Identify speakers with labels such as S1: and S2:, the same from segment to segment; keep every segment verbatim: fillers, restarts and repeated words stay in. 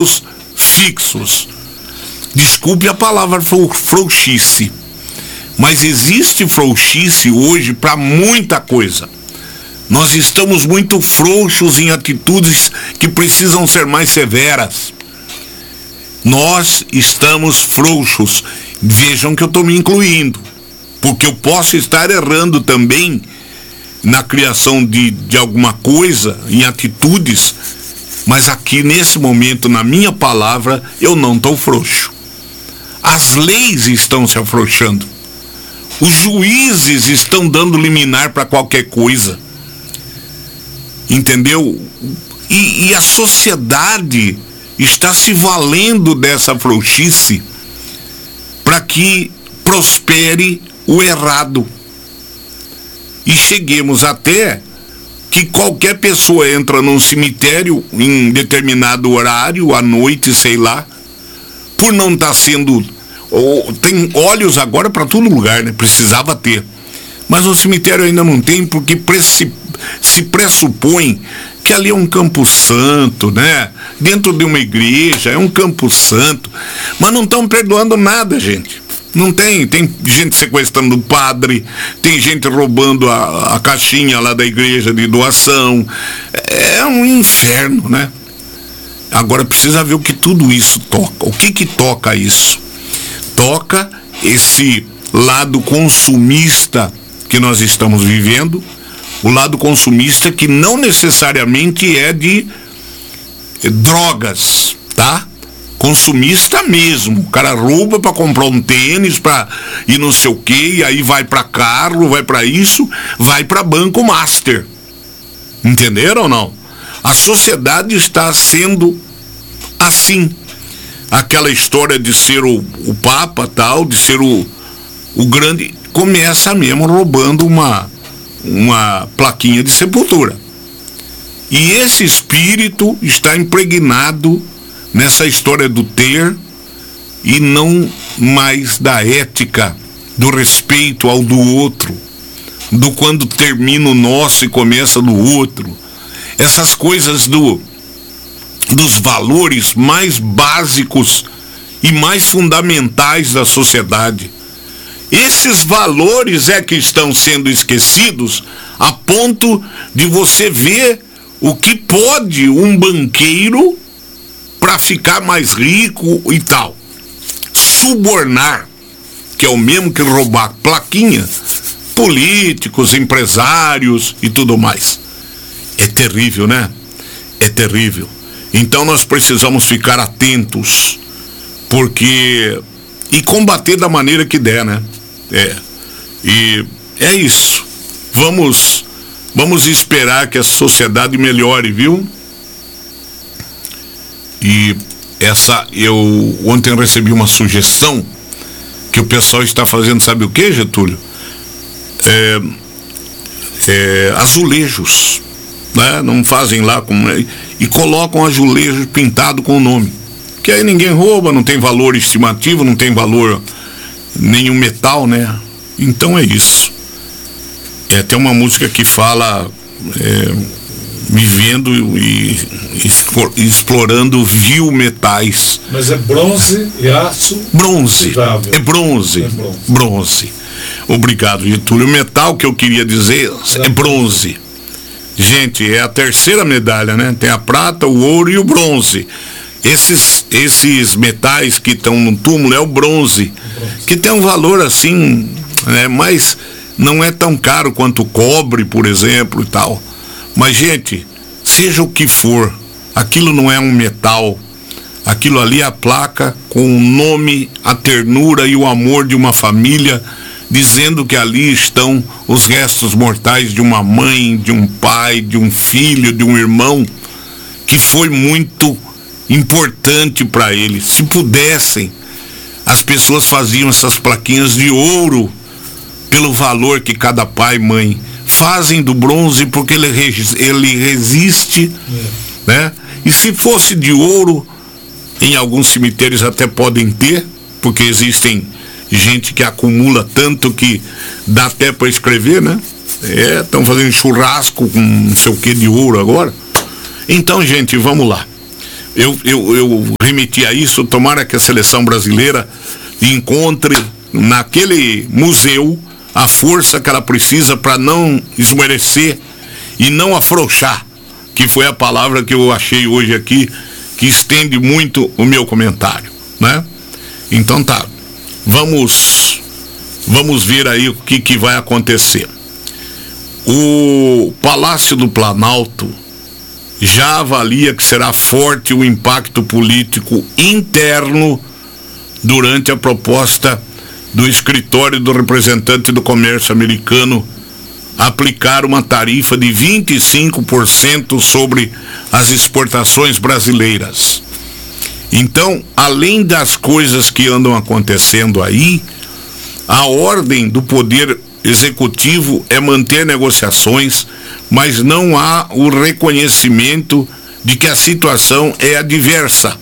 S1: pontos fixos. Desculpe a palavra frouxice, mas existe frouxice hoje para muita coisa. Nós estamos muito frouxos em atitudes que precisam ser mais severas. Nós estamos frouxos. Vejam que eu estou me incluindo, porque eu posso estar errando também na criação de, de alguma coisa, em atitudes, mas aqui nesse momento, na minha palavra, eu não estou frouxo. As leis estão se afrouxando. Os juízes estão dando liminar para qualquer coisa. Entendeu? E, e a sociedade está se valendo dessa frouxice para que prospere o errado. E cheguemos até que qualquer pessoa entra num cemitério em determinado horário, à noite, sei lá, por não estar sendo... Ou, tem olhos agora para todo lugar, né? Precisava ter. Mas no cemitério ainda não tem, porque preci, se pressupõe que ali é um campo santo, né? Dentro de uma igreja, é um campo santo. Mas não estão perdoando nada, gente. Não tem. Tem gente sequestrando o padre, tem gente roubando a, a caixinha lá da igreja de doação. É um inferno, né? Agora precisa ver o que tudo isso toca. O que que toca isso? Toca esse lado consumista que nós estamos vivendo, o lado consumista que não necessariamente é de drogas, tá? Consumista mesmo. O cara rouba para comprar um tênis, para ir não sei o quê, e aí vai para carro, vai para isso, vai para Banco Master. Entenderam ou não? A sociedade está sendo assim. Aquela história de ser o, o Papa, tal, de ser o, o grande, começa mesmo roubando uma, uma plaquinha de sepultura. E esse espírito está impregnado nessa história do ter e não mais da ética, do respeito ao do outro, do quando termina o nosso e começa do outro. Essas coisas do... dos valores mais básicos e mais fundamentais da sociedade. Esses valores é que estão sendo esquecidos a ponto de você ver o que pode um banqueiro para ficar mais rico e tal. Subornar, que é o mesmo que roubar plaquinha, políticos, empresários e tudo mais. É terrível, né? É terrível. Então nós precisamos ficar atentos, porque e combater da maneira que der, né? É. E é isso. Vamos vamos esperar que a sociedade melhore, viu? E essa eu ontem recebi uma sugestão que o pessoal está fazendo, sabe o que, Getúlio? É, é, azulejos, né? Não fazem lá como é, e colocam azulejos pintados com o nome, que aí ninguém rouba, não tem valor estimativo, não tem valor nenhum metal, né? Então é isso. É, tem uma música que fala é, vivendo e, e explorando vil metais.
S2: Mas é bronze e aço?
S1: Bronze, é bronze, é bronze. Bronze. Obrigado, Getúlio. O metal que eu queria dizer é, é bronze. Gente, é a terceira medalha, né? Tem a prata, o ouro e o bronze. Esses, esses metais que estão no túmulo é o bronze, bronze, que tem um valor assim, né? Mas não é tão caro quanto o cobre, por exemplo, e tal. Mas, gente, seja o que for, aquilo não é um metal. Aquilo ali é a placa com o nome, a ternura e o amor de uma família, dizendo que ali estão os restos mortais de uma mãe, de um pai, de um filho, de um irmão, que foi muito importante para eles. Se pudessem, as pessoas faziam essas plaquinhas de ouro, pelo valor que cada pai e mãe fazem do bronze, porque ele, ele resiste, é. né? E se fosse de ouro, em alguns cemitérios até podem ter, porque existem gente que acumula tanto que dá até para escrever, né? É, estão fazendo churrasco com não sei o que de ouro agora. Então, gente, vamos lá. eu, eu, eu remeti a isso. Tomara que a seleção brasileira encontre naquele museu a força que ela precisa para não esmorecer e não afrouxar, que foi a palavra que eu achei hoje aqui, que estende muito o meu comentário, né? Então tá, vamos vamos ver aí o que, que vai acontecer. O Palácio do Planalto já avalia que será forte o impacto político interno durante a proposta do escritório do representante do comércio americano aplicar uma tarifa de vinte e cinco por cento sobre as exportações brasileiras. Então, além das coisas que andam acontecendo aí, a ordem do Poder Executivo é manter negociações, mas não há o reconhecimento de que a situação é adversa.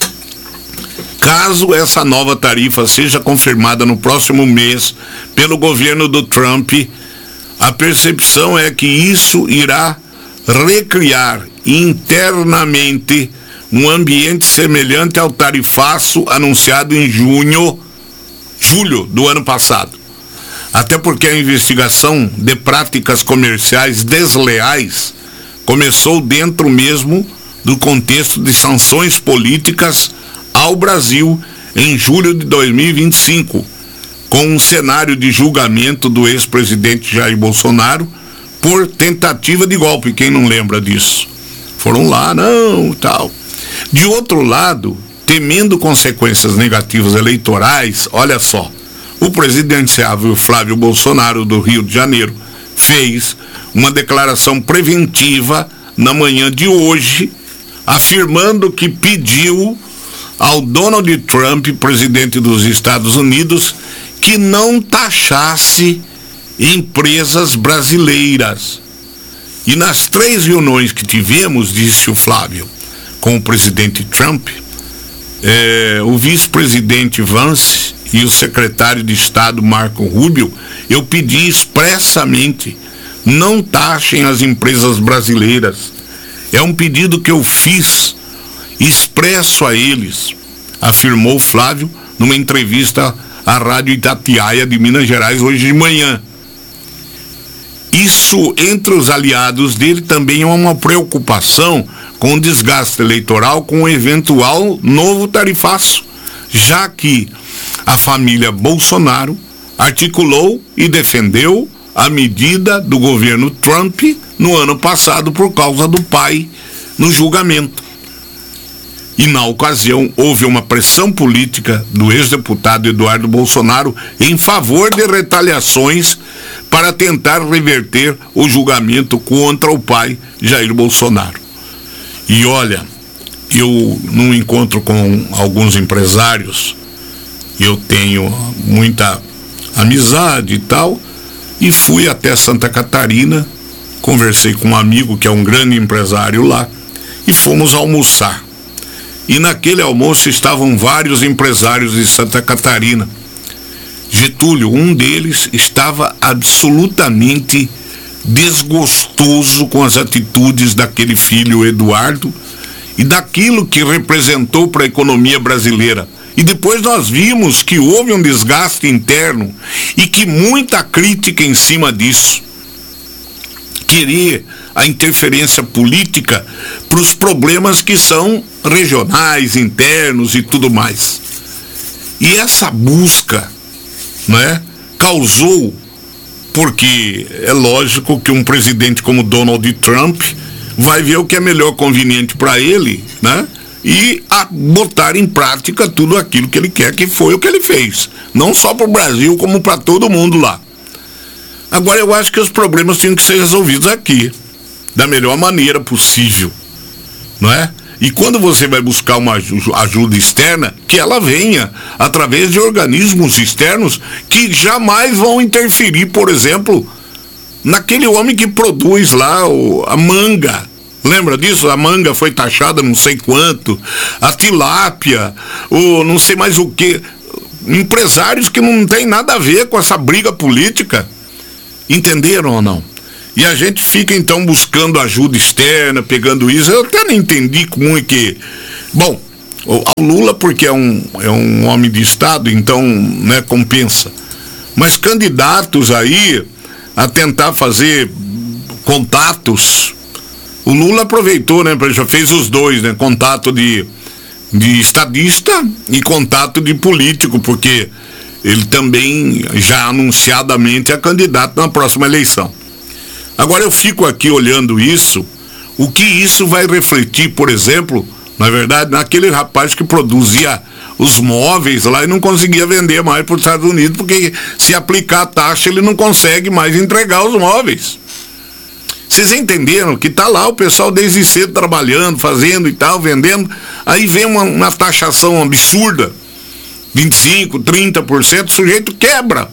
S1: Caso essa nova tarifa seja confirmada no próximo mês pelo governo do Trump, a percepção é que isso irá recriar internamente um ambiente semelhante ao tarifaço anunciado em junho, julho do ano passado. Até porque a investigação de práticas comerciais desleais começou dentro mesmo do contexto de sanções políticas ao Brasil em julho de dois mil e vinte e cinco, com um cenário de julgamento do ex-presidente Jair Bolsonaro por tentativa de golpe. Quem não lembra disso? Foram lá, não, tal. De outro lado, temendo consequências negativas eleitorais, olha só, o presidenciável Flávio Bolsonaro do Rio de Janeiro fez uma declaração preventiva na manhã de hoje, afirmando que pediu ao Donald Trump, presidente dos Estados Unidos, que não taxasse empresas brasileiras. E nas três reuniões que tivemos, disse o Flávio, com o presidente Trump, eh, o vice-presidente Vance e o secretário de Estado Marco Rubio, eu pedi expressamente, não taxem as empresas brasileiras. É um pedido que eu fiz expresso a eles, afirmou Flávio numa entrevista à Rádio Itatiaia de Minas Gerais hoje de manhã. Isso, entre os aliados dele, também é uma preocupação com o desgaste eleitoral com o eventual novo tarifaço, já que a família Bolsonaro articulou e defendeu a medida do governo Trump no ano passado por causa do pai no julgamento. E na ocasião houve uma pressão política do ex-deputado Eduardo Bolsonaro em favor de retaliações para tentar reverter o julgamento contra o pai Jair Bolsonaro. E olha, eu num encontro com alguns empresários, eu tenho muita amizade e tal, e fui até Santa Catarina, conversei com um amigo que é um grande empresário lá, e fomos almoçar. E naquele almoço estavam vários empresários de Santa Catarina. Getúlio, um deles, estava absolutamente desgostoso com as atitudes daquele filho Eduardo e daquilo que representou para a economia brasileira. E depois nós vimos que houve um desgaste interno e que muita crítica em cima disso. Querer a interferência política para os problemas que são regionais, internos e tudo mais. E essa busca, né, causou, porque é lógico que um presidente como Donald Trump vai ver o que é melhor conveniente para ele, né, e a botar em prática tudo aquilo que ele quer, que foi o que ele fez, não só para o Brasil, como para todo mundo lá. Agora eu acho que os problemas tinham que ser resolvidos aqui, da melhor maneira possível, não é? E quando você vai buscar uma ajuda externa, que ela venha através de organismos externos que jamais vão interferir, por exemplo, naquele homem que produz lá o, a manga. Lembra disso? A manga foi taxada não sei quanto, a tilápia, o não sei mais o que. Empresários que não tem nada a ver com essa briga política. Entenderam ou não? E a gente fica então buscando ajuda externa, pegando isso. Eu até não entendi como é que Bom, o Lula porque é um, é um homem de Estado, então, né, compensa. Mas candidatos aí a tentar fazer contatos, o Lula aproveitou, né, já fez os dois, né, contato de, de estadista e contato de político, porque ele também já anunciadamente é candidato na próxima eleição. Agora eu fico aqui olhando isso, o que isso vai refletir, por exemplo, na verdade, naquele rapaz que produzia os móveis lá e não conseguia vender mais para os Estados Unidos, porque se aplicar a taxa ele não consegue mais entregar os móveis. Vocês entenderam que tá lá o pessoal desde cedo trabalhando, fazendo e tal, vendendo, aí vem uma, uma taxação absurda, vinte e cinco, trinta por cento, o sujeito quebra.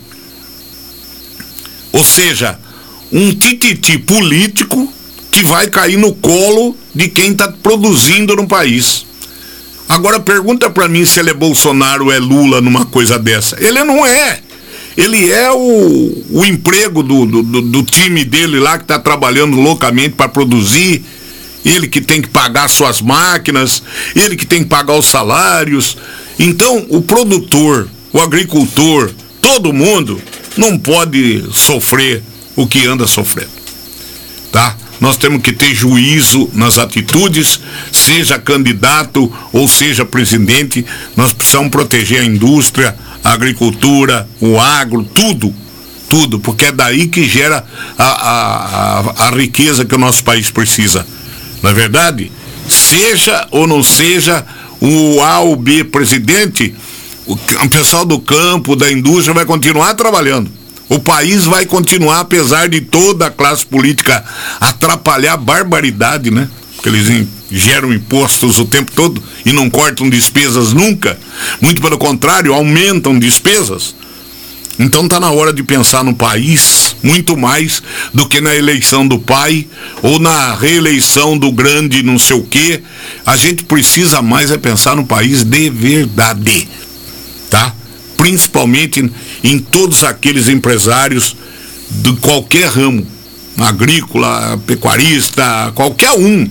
S1: Ou seja, um tititi político que vai cair no colo de quem está produzindo no país. Agora pergunta para mim se ele é Bolsonaro ou é Lula numa coisa dessa. Ele não é. Ele é o, o emprego do, do, do time dele lá que está trabalhando loucamente para produzir. Ele que tem que pagar suas máquinas, ele que tem que pagar os salários. Então o produtor, o agricultor, todo mundo não pode sofrer o que anda sofrendo, tá? Nós temos que ter juízo nas atitudes, seja candidato ou seja presidente, nós precisamos proteger a indústria, a agricultura, o agro, tudo, tudo, porque é daí que gera a, a, a, a riqueza que o nosso país precisa. Não é verdade? Seja ou não seja o A ou B presidente, o, o pessoal do campo, da indústria vai continuar trabalhando. O país vai continuar, apesar de toda a classe política atrapalhar a barbaridade, né? Porque eles geram impostos o tempo todo e não cortam despesas nunca. Muito pelo contrário, aumentam despesas. Então está na hora de pensar no país muito mais do que na eleição do pai ou na reeleição do grande não sei o quê. A gente precisa mais é pensar no país de verdade, tá? Principalmente em todos aqueles empresários de qualquer ramo, agrícola, pecuarista, qualquer um,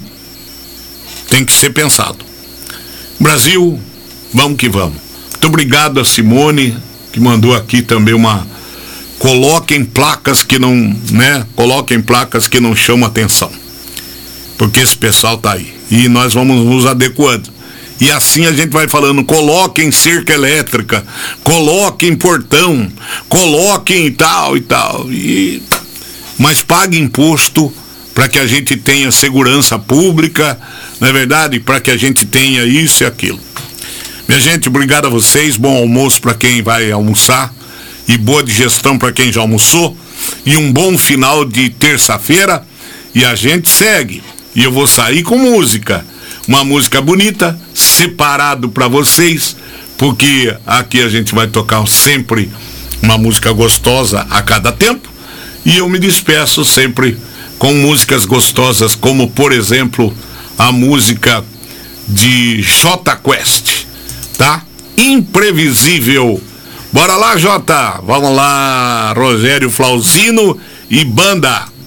S1: tem que ser pensado. Brasil, vamos que vamos. Muito obrigado a Simone, que mandou aqui também uma... Coloquem placas que não, né? Coloquem placas que não chamam atenção, porque esse pessoal tá aí, e nós vamos nos adequando. E assim a gente vai falando, coloquem cerca elétrica, coloquem portão, coloquem tal e tal. E... Mas pague imposto para que a gente tenha segurança pública, não é verdade? Para que a gente tenha isso e aquilo. Minha gente, obrigado a vocês, bom almoço para quem vai almoçar e boa digestão para quem já almoçou e um bom final de terça-feira e a gente segue. E eu vou sair com música. Uma música bonita, separado para vocês, porque aqui a gente vai tocar sempre uma música gostosa a cada tempo, e eu me despeço sempre com músicas gostosas, como por exemplo a música de Jota Quest, tá? Imprevisível. Bora lá, Jota, vamos lá, Rogério Flauzino e banda.